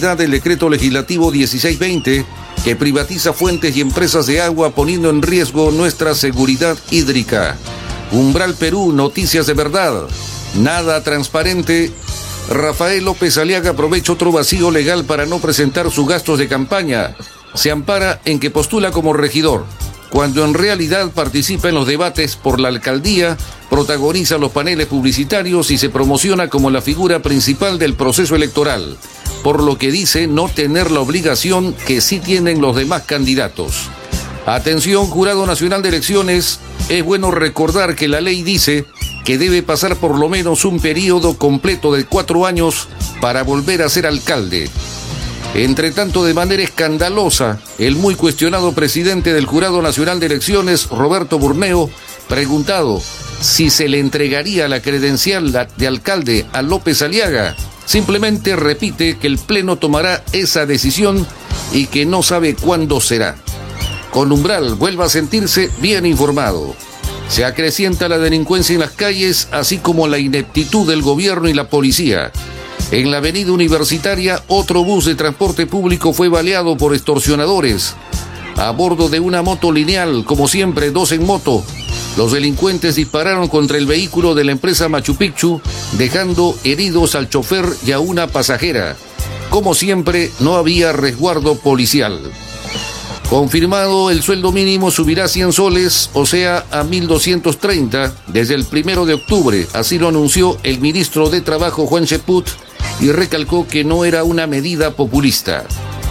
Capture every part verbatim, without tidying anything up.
caducidad del decreto legislativo dieciséis veinte que privatiza fuentes y empresas de agua poniendo en riesgo nuestra seguridad hídrica. Umbral Perú, noticias de verdad. Nada transparente. Rafael López Aliaga aprovecha otro vacío legal para no presentar sus gastos de campaña. Se ampara en que postula como regidor, cuando en realidad participa en los debates por la alcaldía, protagoniza los paneles publicitarios y se promociona como la figura principal del proceso electoral, por lo que dice no tener la obligación que sí tienen los demás candidatos. Atención, Jurado Nacional de Elecciones, es bueno recordar que la ley dice que debe pasar por lo menos un periodo completo de cuatro años para volver a ser alcalde. Entre tanto, de manera escandalosa, el muy cuestionado presidente del Jurado Nacional de Elecciones, Roberto Burneo, preguntado si se le entregaría la credencial de alcalde a López Aliaga, simplemente repite que el Pleno tomará esa decisión y que no sabe cuándo será. Con Umbral vuelva a sentirse bien informado. Se acrecienta la delincuencia en las calles, así como la ineptitud del gobierno y la policía. En la avenida Universitaria, otro bus de transporte público fue baleado por extorsionadores. A bordo de una moto lineal, como siempre, dos en moto, los delincuentes dispararon contra el vehículo de la empresa Machu Picchu, dejando heridos al chofer y a una pasajera. Como siempre, no había resguardo policial. Confirmado, el sueldo mínimo subirá cien soles, o sea, a mil doscientos treinta, desde el primero de octubre. Así lo anunció el ministro de Trabajo, Juan Cheput, y recalcó que no era una medida populista.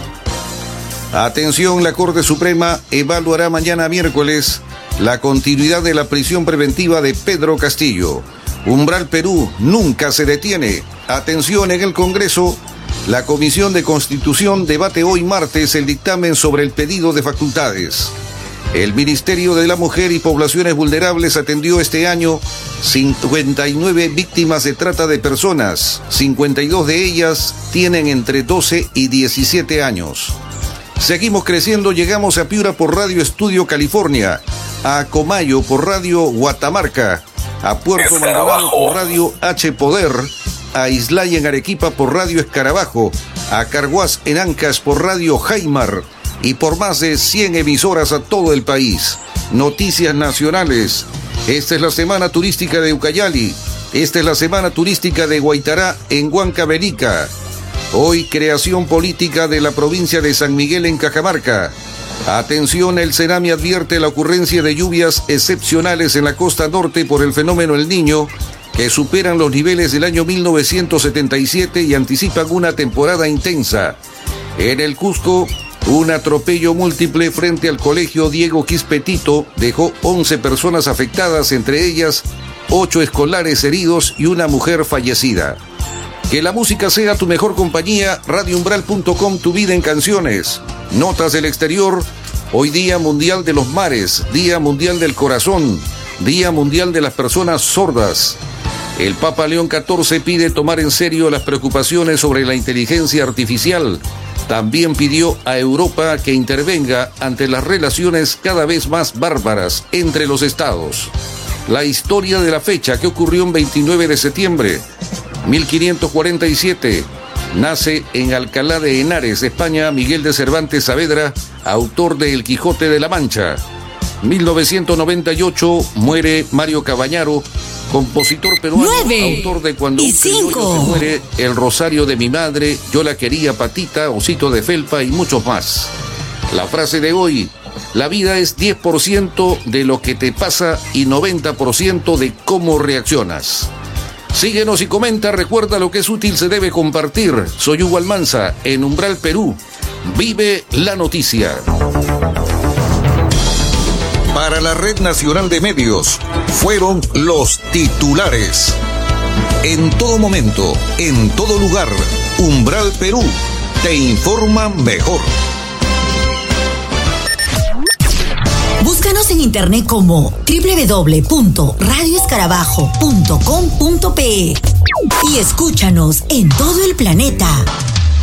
Atención, la Corte Suprema evaluará mañana miércoles la continuidad de la prisión preventiva de Pedro Castillo. Umbral Perú nunca se detiene. Atención, en el Congreso, la Comisión de Constitución debate hoy martes el dictamen sobre el pedido de facultades. El Ministerio de la Mujer y Poblaciones Vulnerables atendió este año cincuenta y nueve víctimas de trata de personas. cincuenta y dos de ellas tienen entre doce y diecisiete años. Seguimos creciendo, llegamos a Piura por Radio Estudio California, a Comayo por Radio Guatamarca, a Puerto Maldonado por Radio H Poder, a Islay en Arequipa por Radio Escarabajo, a Carhuaz en Ancas por Radio Jaimar y por más de cien emisoras a todo el país. Noticias nacionales. Esta es la semana turística de Ucayali. Esta es la semana turística de Guaitará en Huancavelica. Hoy, creación política de la provincia de San Miguel en Cajamarca. Atención, el Senami advierte la ocurrencia de lluvias excepcionales en la costa norte por el fenómeno El Niño, que superan los niveles del año mil novecientos setenta y siete y anticipan una temporada intensa. En el Cusco, un atropello múltiple frente al colegio Diego Quispetito dejó once personas afectadas, entre ellas ocho escolares heridos y una mujer fallecida. Que la música sea tu mejor compañía. radio umbral punto com, tu vida en canciones. Notas del exterior. Hoy Día Mundial de los Mares, Día Mundial del Corazón, Día Mundial de las Personas Sordas. El Papa León catorce pide tomar en serio las preocupaciones sobre la inteligencia artificial. También pidió a Europa que intervenga ante las relaciones cada vez más bárbaras entre los estados. La historia de la fecha que ocurrió en veintinueve de septiembre. mil quinientos cuarenta y siete, nace en Alcalá de Henares, España, Miguel de Cervantes Saavedra, autor de El Quijote de la Mancha. mil novecientos noventa y ocho, muere Mario Cabañaro, compositor peruano, nueve autor de Cuando y un criollo cinco. se muere, El Rosario de mi madre, Yo la quería Patita, Osito de Felpa y muchos más. La frase de hoy: la vida es diez por ciento de lo que te pasa y noventa por ciento de cómo reaccionas. Síguenos y comenta, recuerda, lo que es útil se debe compartir. Soy Hugo Almanza, en Umbral Perú. Vive la noticia. Para la Red Nacional de Medios, fueron los titulares. En todo momento, en todo lugar, Umbral Perú te informa mejor. Búscanos en internet como doble u doble u doble u punto radio escarabajo punto com punto pe y escúchanos en todo el planeta.